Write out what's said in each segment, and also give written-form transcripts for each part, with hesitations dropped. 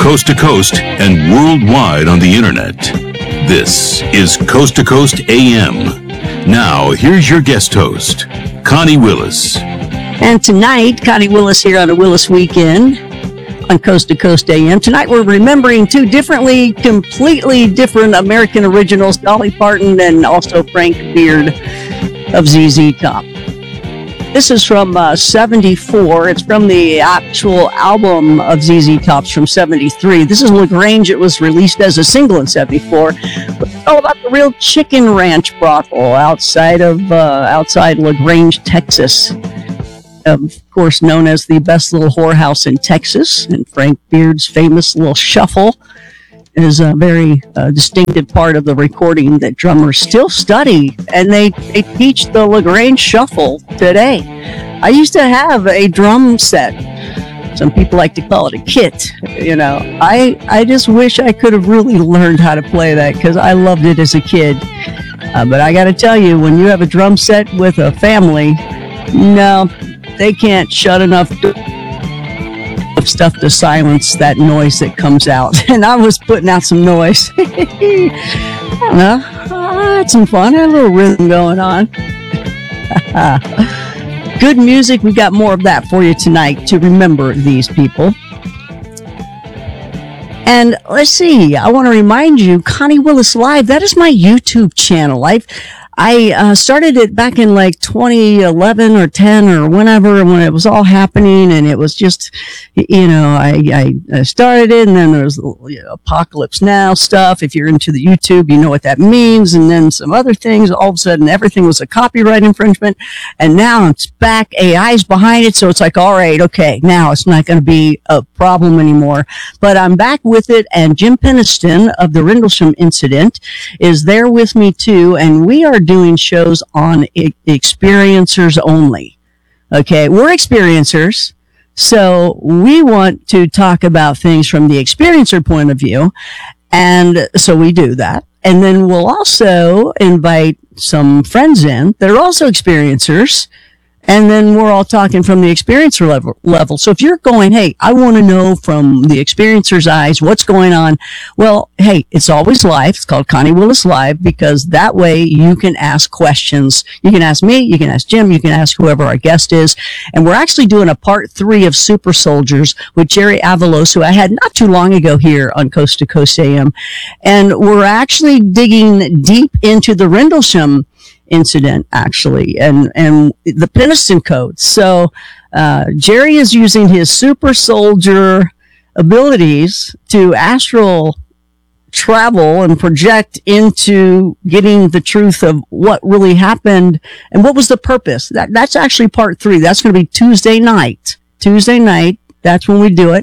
coast to coast and worldwide on the internet. This is Coast to Coast AM. Now, here's your guest host, Connie Willis. And tonight, Connie Willis here on a Willis Weekend on Coast to Coast AM. Tonight, we're remembering two completely different American originals, Dolly Parton and also Frank Beard of ZZ Top. This is from 74. It's from the actual album of ZZ Top's from 73. This is LaGrange. It was released as a single in 74. It's all about the real chicken ranch brothel outside LaGrange, Texas. Of course, known as the best little whorehouse in Texas. And Frank Beard's famous little shuffle is a very distinctive part of the recording that drummers still study, and they teach the LaGrange shuffle today. I used to have a drum set. Some people like to call it a kit. You know, I just wish I could have really learned how to play that because I loved it as a kid. But I got to tell you, when you have a drum set with a family, no, they can't shut enough of stuff to silence that noise that comes out. And I was putting out some noise. I don't know. I had some fun. I had a little rhythm going on. Good music. We got more of that for you tonight to remember these people. And let's see. I want to remind you, Connie Willis Live, that is my YouTube channel. I started it back in like 2011 or 10 or whenever, when it was all happening, and it was just, you know, I started it, and then there was Apocalypse Now stuff. If you're into the YouTube, you know what that means, and then some other things. All of a sudden, everything was a copyright infringement, and now it's back. AI's behind it, so it's like, all right, okay, now it's not going to be a problem anymore. But I'm back with it, and Jim Peniston of the Rendlesham Incident is there with me too, and we are doing shows on experiencers only. Okay, we're experiencers, so we want to talk about things from the experiencer point of view, and so we do that. And then we'll also invite some friends in that are also experiencers, and then we're all talking from the experiencer level. So if you're going, hey, I want to know from the experiencer's eyes what's going on, well, hey, it's always live. It's called Connie Willis Live, because that way you can ask questions. You can ask me, you can ask Jim, you can ask whoever our guest is. And we're actually doing a part 3 of Super Soldiers with Jerry Avalos, who I had not too long ago here on Coast to Coast AM. And we're actually digging deep into the Rendlesham Incident, actually, and the Peniston Code. So Jerry is using his super soldier abilities to astral travel and project into getting the truth of what really happened and what was the purpose. That's actually part 3. That's going to be Tuesday night. That's when we do it.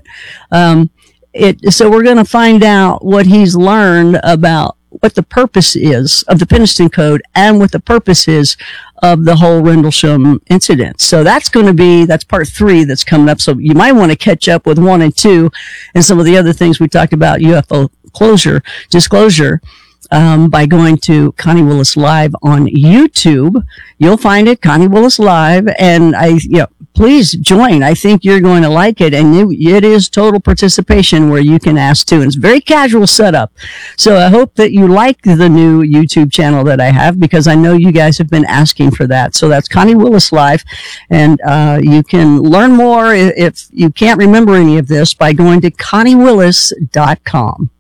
So we're going to find out what he's learned about what the purpose is of the Peniston Code and what the purpose is of the whole Rendlesham incident. So that's part 3 that's coming up. So you might want to catch up with 1 and 2 and some of the other things we talked about, UFO disclosure, by going to Connie Willis Live on YouTube. You'll find it, Connie Willis Live, and please join. I think you're going to like it, and it is total participation where you can ask too. And it's very casual setup. So I hope that you like the new YouTube channel that I have, because I know you guys have been asking for that. So that's Connie Willis Live, and you can learn more if you can't remember any of this by going to ConnieWillis.com.